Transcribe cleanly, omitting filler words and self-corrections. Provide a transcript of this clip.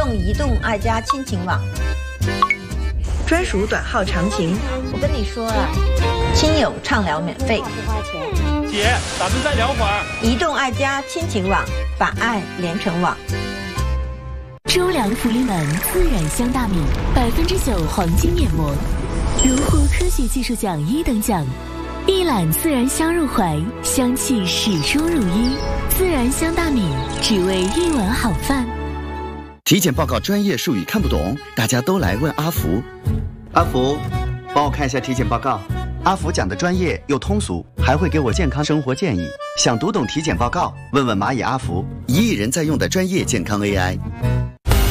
用移动爱家亲情网， 专属短号长情。 我跟你说啊，亲友畅聊免费， 不花钱。 姐，咱们再聊会儿。 移动爱家亲情网，把爱连成网。 周良福临门自然香大米9%黄金面膜，荣获科学技术奖1等奖，一揽自然香入怀，香气始终如一。自然香大米，只为一碗好饭。 体检报告专业术语看不懂，大家都来问阿福。 阿福，帮我看一下体检报告。阿福讲的专业又通俗，还会给我健康生活建议。想读懂体检报告，问问蚂蚁阿福， 1亿人在用的专业健康 AI。